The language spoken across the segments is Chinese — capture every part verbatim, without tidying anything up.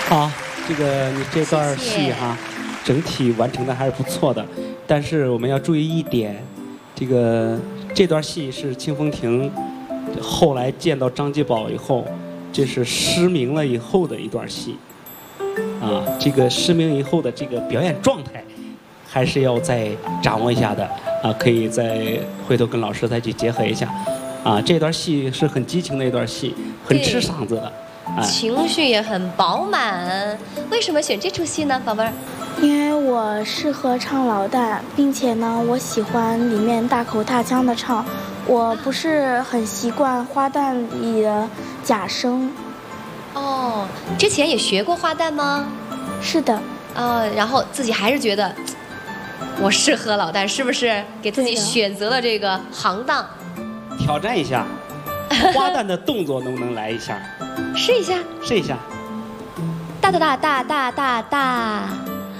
好，这个你这段戏哈，整体完成的还是不错的，但是我们要注意一点，这个这段戏是清风亭后来见到张继宝以后，这是失明了以后的一段戏，啊，这个失明以后的这个表演状态，还是要再掌握一下的啊，可以再回头跟老师再去结合一下，啊，这段戏是很激情的一段戏，很吃嗓子的。 情绪也很饱满，为什么选这出戏呢，宝贝儿？ 因为我适合唱老旦，并且呢，我喜欢里面大口大腔的唱，我不是很习惯花旦里的假声。 哦，之前也学过花旦吗？ 是的。 呃，然后自己还是觉得我适合老旦，是不是？给自己选择了这个行当。 挑战一下，花旦的动作能不能来一下？ 试一下， 试一下。 大大大大大大大，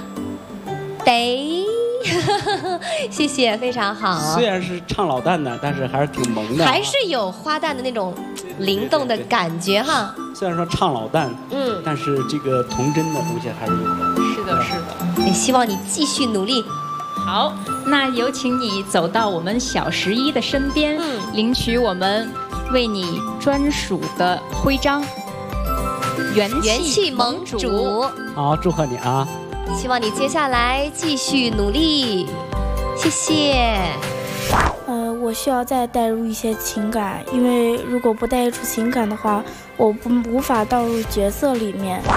得，谢谢，非常好。 虽然是唱老旦的，但是还是挺萌的， 还是有花旦的那种灵动的感觉哈。 虽然说唱老旦，嗯，但是这个童真的东西还是有的。 是的，是的。 也希望你继续努力。 好，那有请你走到我们小十一的身边，嗯，领取我们为你专属的徽章。元气盟主， 好，祝贺你啊！ 希望你接下来继续努力，谢谢。 呃，我需要再带入一些情感，因为如果不带入情感的话，我不无法倒入角色里面。